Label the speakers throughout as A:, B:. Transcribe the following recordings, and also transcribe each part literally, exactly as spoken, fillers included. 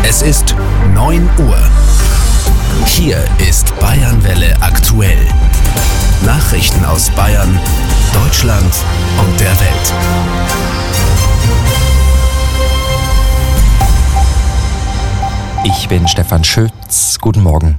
A: Es ist neun Uhr. Hier ist Bayernwelle aktuell. Nachrichten aus Bayern, Deutschland und der Welt.
B: Ich bin Stefan Schütz. Guten Morgen.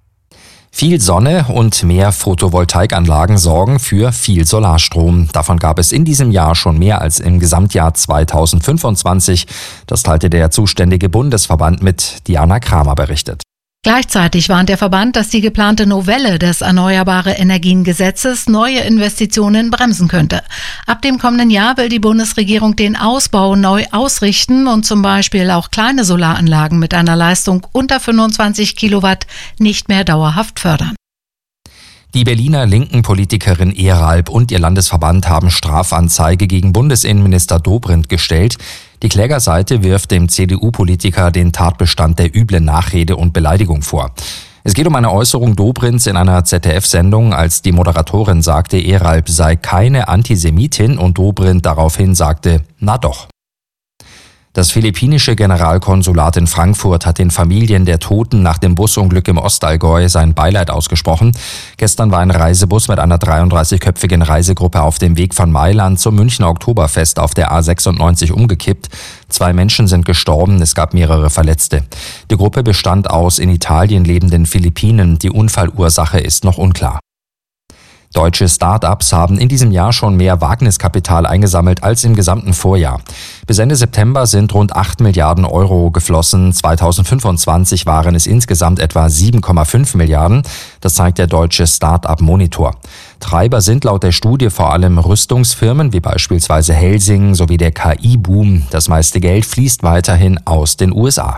B: Viel Sonne und mehr Photovoltaikanlagen sorgen für viel Solarstrom. Davon gab es in diesem Jahr schon mehr als im Gesamtjahr zweitausendfünfundzwanzig. Das teilte der zuständige Bundesverband mit. Diana Kramer berichtet.
C: Gleichzeitig warnt der Verband, dass die geplante Novelle des Erneuerbare Energien Gesetzes neue Investitionen bremsen könnte. Ab dem kommenden Jahr will die Bundesregierung den Ausbau neu ausrichten und zum Beispiel auch kleine Solaranlagen mit einer Leistung unter fünfundzwanzig Kilowatt nicht mehr dauerhaft fördern.
B: Die Berliner linken Politikerin Ehralp und ihr Landesverband haben Strafanzeige gegen Bundesinnenminister Dobrindt gestellt. Die Klägerseite wirft dem C D U-Politiker den Tatbestand der üblen Nachrede und Beleidigung vor. Es geht um eine Äußerung Dobrindts in einer Z D F-Sendung, als die Moderatorin sagte, Ehralp sei keine Antisemitin und Dobrindt daraufhin sagte, na doch. Das philippinische Generalkonsulat in Frankfurt hat den Familien der Toten nach dem Busunglück im Ostallgäu sein Beileid ausgesprochen. Gestern war ein Reisebus mit einer dreiunddreißigköpfigen Reisegruppe auf dem Weg von Mailand zum Münchner Oktoberfest auf der A sechsundneunzig umgekippt. Zwei Menschen sind gestorben, es gab mehrere Verletzte. Die Gruppe bestand aus in Italien lebenden Philippinen. Die Unfallursache ist noch unklar. Deutsche Start-ups haben in diesem Jahr schon mehr Wagniskapital eingesammelt als im gesamten Vorjahr. Bis Ende September sind rund acht Milliarden Euro geflossen. zweitausendfünfundzwanzig waren es insgesamt etwa sieben Komma fünf Milliarden. Das zeigt der deutsche Start-up-Monitor. Treiber sind laut der Studie vor allem Rüstungsfirmen wie beispielsweise Helsing sowie der K I-Boom. Das meiste Geld fließt weiterhin aus den U S A.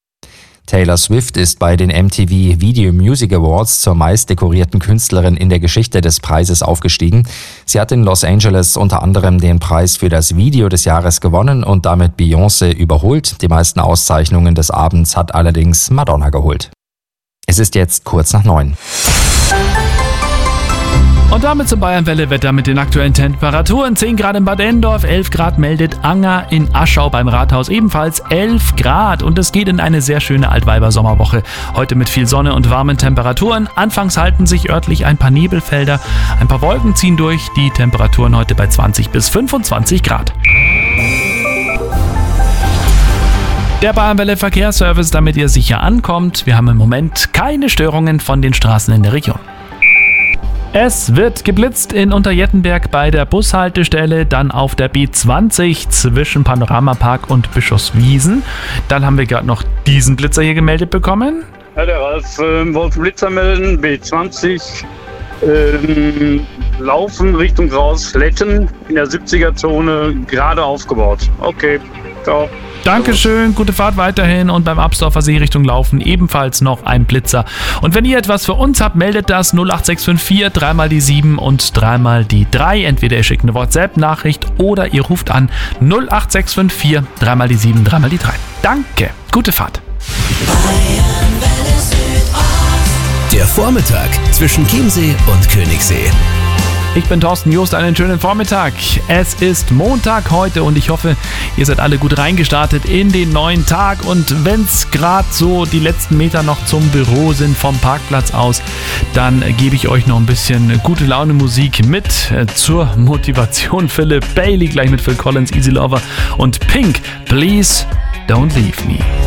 B: Taylor Swift ist bei den M T V Video Music Awards zur meist dekorierten Künstlerin in der Geschichte des Preises aufgestiegen. Sie hat in Los Angeles unter anderem den Preis für das Video des Jahres gewonnen und damit Beyoncé überholt. Die meisten Auszeichnungen des Abends hat allerdings Madonna geholt. Es ist jetzt kurz nach neun.
D: Und damit zum Bayernwelle-Wetter mit den aktuellen Temperaturen. zehn Grad in Bad Endorf, elf Grad meldet Anger, in Aschau beim Rathaus ebenfalls elf Grad. Und es geht in eine sehr schöne Altweiber-Sommerwoche. Heute mit viel Sonne und warmen Temperaturen. Anfangs halten sich örtlich ein paar Nebelfelder. Ein paar Wolken ziehen durch. Die Temperaturen heute bei zwanzig bis fünfundzwanzig Grad. Der Bayernwelle Verkehrsservice, damit ihr sicher ankommt. Wir haben im Moment keine Störungen von den Straßen in der Region. Es wird geblitzt in Unterjettenberg bei der Bushaltestelle, dann auf der B zwanzig zwischen Panoramapark und Bischofswiesen. Dann haben wir gerade noch diesen Blitzer hier gemeldet bekommen.
E: Ja, der Ralf äh, wollte Blitzer melden, B zwanzig, ähm, laufen Richtung Rausletten in der siebziger-Zone, gerade aufgebaut. Okay, ciao.
D: Dankeschön, gute Fahrt weiterhin und beim Absdorfer See Richtung Laufen ebenfalls noch ein Blitzer. Und wenn ihr etwas für uns habt, meldet das null acht sechs fünf vier, dreimal die sieben und dreimal die drei. Entweder ihr schickt eine WhatsApp-Nachricht oder ihr ruft an null acht sechs fünf vier, dreimal die sieben, dreimal die drei. Danke, gute Fahrt.
A: Der Vormittag zwischen Chiemsee und Königssee.
D: Ich bin Thorsten Joost, einen schönen Vormittag. Es ist Montag heute und ich hoffe, ihr seid alle gut reingestartet in den neuen Tag. Und wenn es gerade so die letzten Meter noch zum Büro sind vom Parkplatz aus, dann gebe ich euch noch ein bisschen gute Laune Musik mit äh, zur Motivation. Philip Bailey gleich mit Phil Collins, Easy Lover und Pink, Please Don't Leave Me.